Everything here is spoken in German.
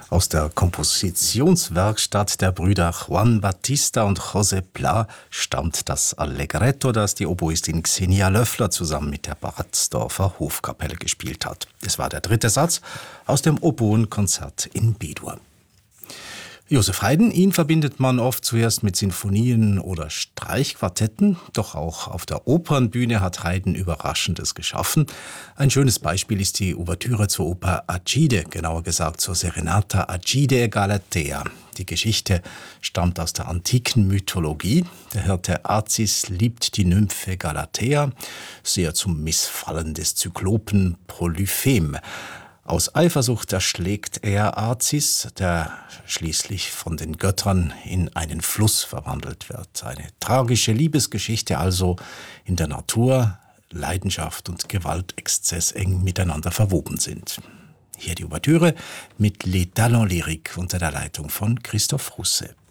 Aus der Kompositionswerkstatt der Brüder Juan Bautista und José Pla stammt das Allegretto, das die Oboistin Xenia Löffler zusammen mit der Bartsdorfer Hofkapelle gespielt hat. Es war der dritte Satz aus dem Oboenkonzert in B-Dur. Josef Haydn, ihn verbindet man oft zuerst mit Sinfonien oder Streichquartetten, doch auch auf der Opernbühne hat Haydn Überraschendes geschaffen. Ein schönes Beispiel ist die Ouvertüre zur Oper Agide, genauer gesagt zur Serenata Agide e Galatea. Die Geschichte stammt aus der antiken Mythologie. Der Hirte Azis liebt die Nymphe Galatea, sehr zum Missfallen des Zyklopen Polyphem. Aus Eifersucht erschlägt er Azis, der schließlich von den Göttern in einen Fluss verwandelt wird. Eine tragische Liebesgeschichte also in der Natur, Leidenschaft und Gewaltexzess eng miteinander verwoben sind. Hier die Ouvertüre mit Les Talents Lyriques unter der Leitung von Christoph Russe.